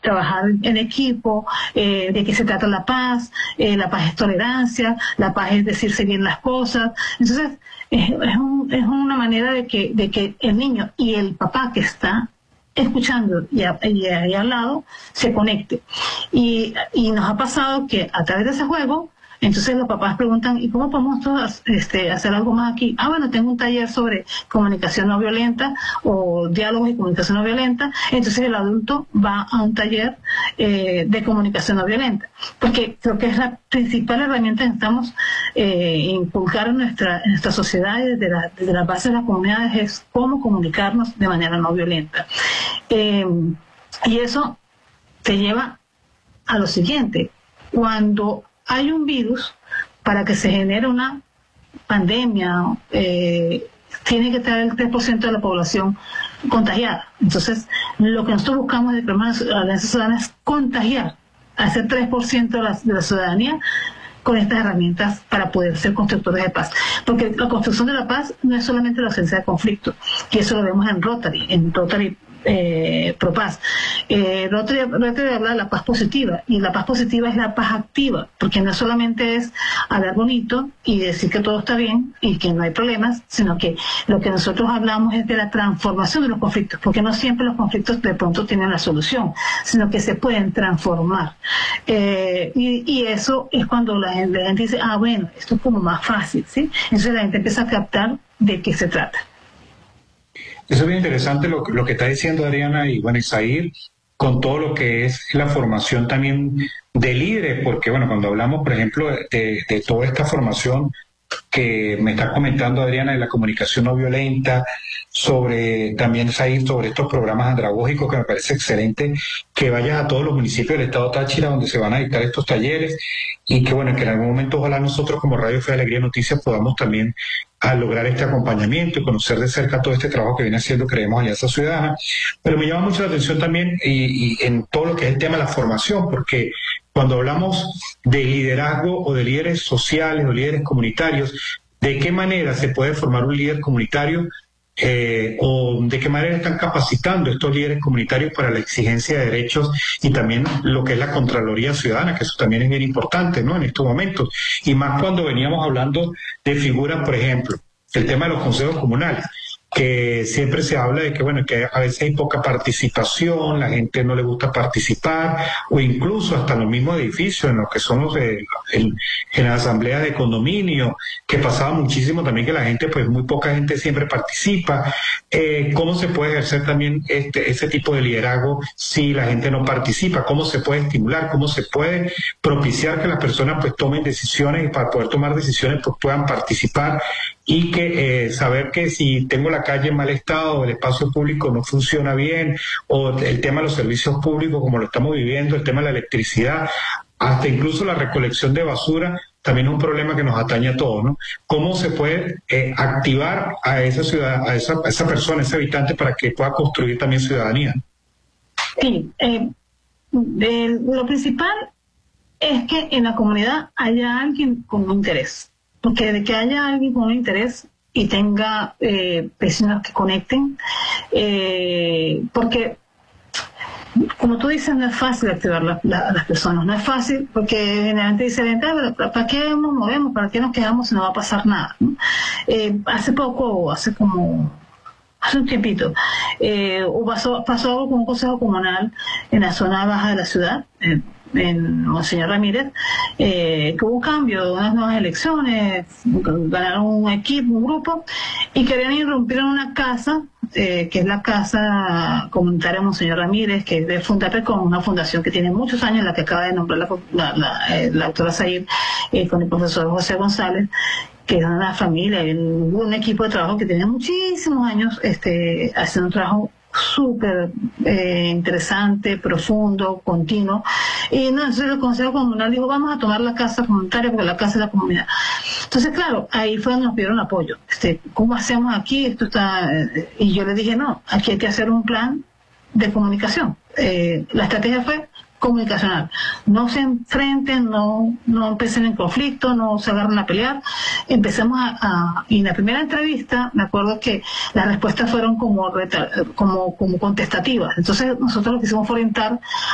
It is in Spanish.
trabajar en equipo, de qué se trata la paz es tolerancia, la paz es decirse bien las cosas. Entonces, es una manera de que el niño y el papá que está escuchando y ahí al lado se conecte. Y nos ha pasado que a través de ese juego, entonces los papás preguntan, ¿y cómo podemos todos, hacer algo más aquí? Bueno, tengo un taller sobre comunicación no violenta o diálogos y comunicación no violenta. Entonces el adulto va a un taller de comunicación no violenta, porque creo que es la principal herramienta que necesitamos inculcar en nuestra sociedad y desde la base de las comunidades, es cómo comunicarnos de manera no violenta. Y eso te lleva a lo siguiente: cuando hay un virus, para que se genere una pandemia, tiene que estar el 3% de la población contagiada. Entonces, lo que nosotros buscamos de la Alianza Ciudadana es contagiar a ese 3% de la ciudadanía con estas herramientas para poder ser constructores de paz. Porque la construcción de la paz no es solamente la ausencia de conflicto, y eso lo vemos en Rotary Pro Paz. Rotary habla de la paz positiva, y la paz positiva es la paz activa, porque no solamente es hablar bonito y decir que todo está bien y que no hay problemas, sino que lo que nosotros hablamos es de la transformación de los conflictos, porque no siempre los conflictos de pronto tienen la solución, sino que se pueden transformar. Y eso es cuando la gente dice, bueno, esto es como más fácil, ¿sí? Entonces la gente empieza a captar de qué se trata. Eso es bien interesante lo que está diciendo Adriana y bueno, Isaír, con todo lo que es la formación también de líderes, porque bueno, cuando hablamos, por ejemplo, de toda esta formación que me está comentando Adriana de la comunicación no violenta, también Isaír, sobre estos programas andragógicos, que me parece excelente que vayas a todos los municipios del estado Táchira donde se van a dictar estos talleres, y que bueno, que en algún momento ojalá nosotros como Radio Fe de Alegría Noticias podamos también a lograr este acompañamiento y conocer de cerca todo este trabajo que viene haciendo, creemos, Alianza Ciudadana. Pero me llama mucho la atención también y en todo lo que es el tema de la formación, porque cuando hablamos de liderazgo o de líderes sociales o líderes comunitarios, ¿de qué manera se puede formar un líder comunitario? O de qué manera están capacitando estos líderes comunitarios para la exigencia de derechos y también lo que es la Contraloría Ciudadana, que eso también es bien importante, ¿no?, en estos momentos, y más cuando veníamos hablando de figuras, por ejemplo, el tema de los consejos comunales, que siempre se habla de que, bueno, que a veces hay poca participación, la gente no le gusta participar, o incluso hasta en los mismos edificios, en los que son en las asambleas de condominio, que pasaba muchísimo también que la gente, pues muy poca gente siempre participa. ¿Cómo se puede ejercer también ese tipo de liderazgo si la gente no participa? ¿Cómo se puede estimular? ¿Cómo se puede propiciar que las personas pues tomen decisiones, y para poder tomar decisiones pues puedan participar? Y que saber que si tengo la calle en mal estado, o el espacio público no funciona bien, o el tema de los servicios públicos como lo estamos viviendo, el tema de la electricidad, hasta incluso la recolección de basura, también es un problema que nos atañe a todos, ¿no? ¿Cómo se puede activar a esa ciudad, a esa persona, ese habitante, para que pueda construir también ciudadanía? Sí, lo principal es que en la comunidad haya alguien con un interés. Porque de que haya alguien con un interés y tenga vecinos que conecten, porque, como tú dices, no es fácil activar a las personas, no es fácil, porque generalmente dicen, ¿para qué nos movemos? ¿Para qué nos quedamos si no va a pasar nada? ¿No? Hace un tiempito, pasó algo con un consejo comunal en la zona baja de la ciudad, en Monseñor Ramírez, que hubo un cambio, unas nuevas elecciones, ganaron un equipo, un grupo, y querían irrumpir en una casa, que es la Casa Comunitaria Monseñor Ramírez, que es de Fundapecon, una fundación que tiene muchos años, la que acaba de nombrar la doctora Said, con el profesor José González, que es una familia, un equipo de trabajo que tiene muchísimos años haciendo un trabajo súper interesante, profundo, continuo. Y entonces el Consejo Comunal dijo, vamos a tomar la casa comunitaria porque la casa es la comunidad. Entonces, claro, ahí fue donde nos pidieron apoyo. ¿Cómo hacemos aquí? Esto está... Y yo les dije, no, aquí hay que hacer un plan de comunicación. La estrategia fue comunicacional. No se enfrenten, no empiecen en conflicto, no se agarren a pelear. Empecemos y en la primera entrevista me acuerdo que las respuestas fueron como contestativas. Entonces nosotros lo que hicimos fue orientar